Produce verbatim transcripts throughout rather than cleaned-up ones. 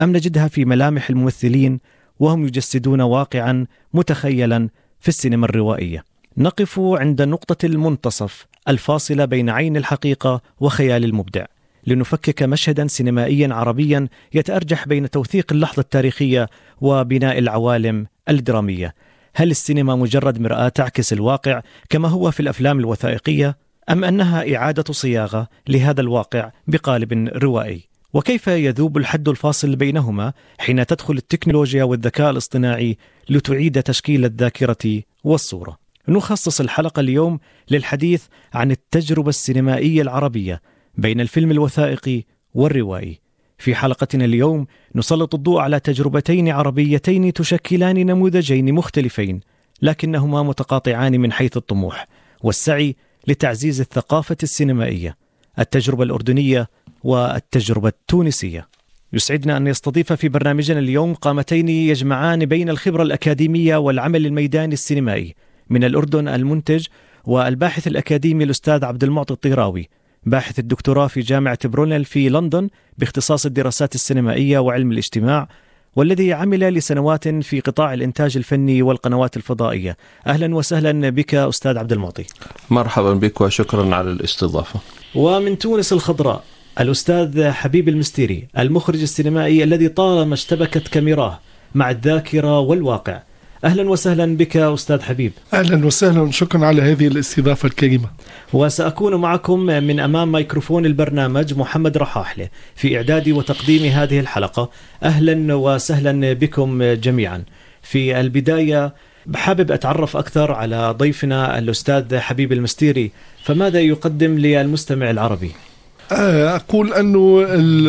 أم نجدها في ملامح الممثلين وهم يجسدون واقعا متخيلا في السينما الروائية؟ نقف عند نقطة المنتصف الفاصلة بين عين الحقيقة وخيال المبدع، لنفكك مشهدا سينمائيا عربيا يتأرجح بين توثيق اللحظة التاريخية وبناء العوالم الدرامية. هل السينما مجرد مرآة تعكس الواقع كما هو في الأفلام الوثائقية، أم أنها إعادة صياغة لهذا الواقع بقالب روائي؟ وكيف يذوب الحد الفاصل بينهما حين تدخل التكنولوجيا والذكاء الاصطناعي لتعيد تشكيل الذاكرة والصورة؟ نخصص الحلقة اليوم للحديث عن التجربة السينمائية العربية بين الفيلم الوثائقي والروائي. في حلقتنا اليوم نسلط الضوء على تجربتين عربيتين تشكلان نموذجين مختلفين لكنهما متقاطعان من حيث الطموح والسعي لتعزيز الثقافة السينمائية، التجربة الأردنية والتجربة التونسية. يسعدنا أن يستضيف في برنامجنا اليوم قامتين يجمعان بين الخبرة الأكاديمية والعمل الميداني السينمائي. من الأردن المنتج والباحث الأكاديمي الأستاذ عبد المعطي الطيراوي، باحث الدكتوراه في جامعة برونيل في لندن باختصاص الدراسات السينمائية وعلم الاجتماع، والذي عمل لسنوات في قطاع الإنتاج الفني والقنوات الفضائية. أهلا وسهلا بك أستاذ عبد المعطي. مرحبا بك وشكرا على الاستضافة. ومن تونس الخضراء الأستاذ حبيب المستيري، المخرج السينمائي الذي طالما اشتبكت كاميراه مع الذاكرة والواقع. أهلا وسهلا بك أستاذ حبيب. أهلا وسهلا، شكرا على هذه الاستضافة الكريمة. وسأكون معكم من أمام ميكروفون البرنامج محمد رحاحلة في إعداد وتقديم هذه الحلقة. أهلا وسهلا بكم جميعا. في البداية حابب أتعرف أكثر على ضيفنا الأستاذ حبيب المستيري، فماذا يقدم للمستمع العربي؟ أقول أنه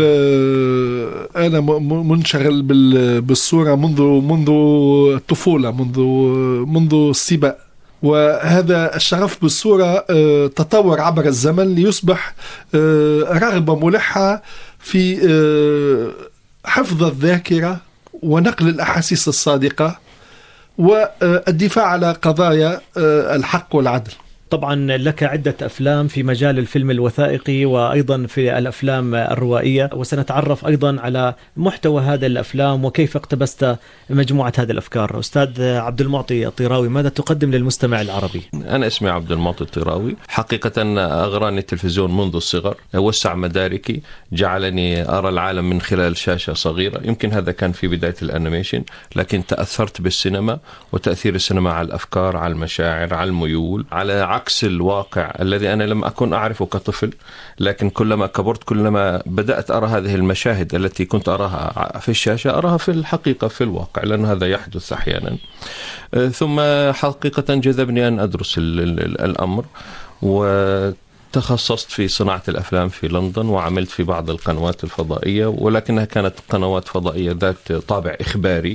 أنا منشغل بالصورة منذ منذ الطفولة، منذ منذ السباق، وهذا الشغف بالصورة تطور عبر الزمن ليصبح رغبة ملحة في حفظ الذاكرة ونقل الأحاسيس الصادقة والدفاع على قضايا الحق والعدل. طبعا لك عدة أفلام في مجال الفيلم الوثائقي وأيضا في الأفلام الروائية، وسنتعرف أيضا على محتوى هذه الأفلام وكيف اقتبست مجموعة هذه الأفكار. أستاذ عبد المعطي الطيراوي، ماذا تقدم للمستمع العربي؟ أنا اسمي عبد المعطي الطيراوي. حقيقة أغراني التلفزيون منذ الصغر، وسع مداركي، جعلني أرى العالم من خلال شاشة صغيرة. يمكن هذا كان في بداية الأنيميشن، لكن تأثرت بالسينما وتأثير السينما على الأفكار، على المشاعر، على الميول، على عكس الواقع الذي أنا لم أكن أعرفه كطفل. لكن كلما كبرت كلما بدأت أرى هذه المشاهد التي كنت أراها في الشاشة أراها في الحقيقة في الواقع، لأن هذا يحدث أحيانا. ثم حقيقة جذبني أن أدرس الأمر، وتخصصت في صناعة الأفلام في لندن، وعملت في بعض القنوات الفضائية، ولكنها كانت قنوات فضائية ذات طابع إخباري.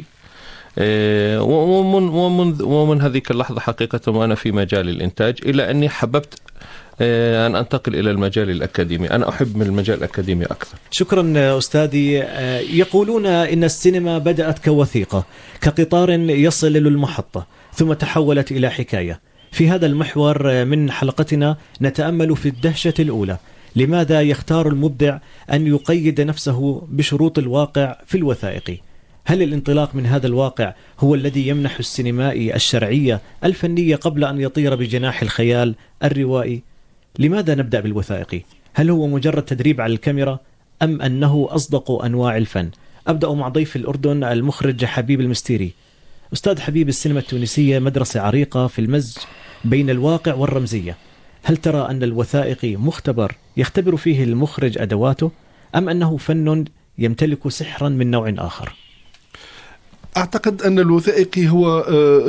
ومن, ومن, ومن هذه اللحظة حقيقة وأنا في مجال الإنتاج، إلى أني حببت أن أنتقل إلى المجال الأكاديمي. أنا أحب من المجال الأكاديمي أكثر. شكرا أستاذي. يقولون إن السينما بدأت كوثيقة، كقطار يصل للمحطة، ثم تحولت إلى حكاية. في هذا المحور من حلقتنا نتأمل في الدهشة الأولى. لماذا يختار المبدع أن يقيد نفسه بشروط الواقع في الوثائقي؟ هل الانطلاق من هذا الواقع هو الذي يمنح السينمائي الشرعية الفنية قبل أن يطير بجناح الخيال الروائي؟ لماذا نبدأ بالوثائقي؟ هل هو مجرد تدريب على الكاميرا أم أنه أصدق أنواع الفن؟ أبدأ مع ضيف الأردن المخرج حبيب المستيري. أستاذ حبيب، السينما التونسية مدرسة عريقة في المزج بين الواقع والرمزية. هل ترى أن الوثائقي مختبر يختبر فيه المخرج أدواته، أم أنه فن يمتلك سحرا من نوع آخر؟ أعتقد أن الوثائقي هو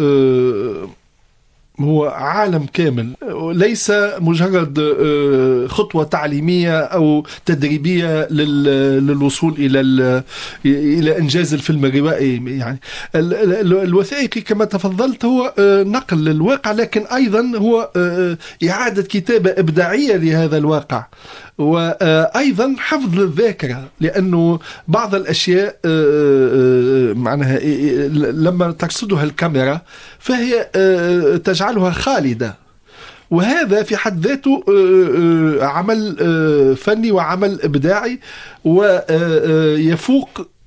هو عالم كامل، ليس مجرد خطوة تعليمية أو تدريبية للوصول إلى إلى إنجاز الفيلم الروائي. يعني الوثائقي كما تفضلت هو نقل للواقع، لكن أيضا هو إعادة كتابة إبداعية لهذا الواقع، وأيضا حفظ للذاكرة، لأنه بعض الأشياء معناها لما ترصدها الكاميرا فهي تجعلها خالدة، وهذا في حد ذاته عمل فني وعمل إبداعي، ويفوق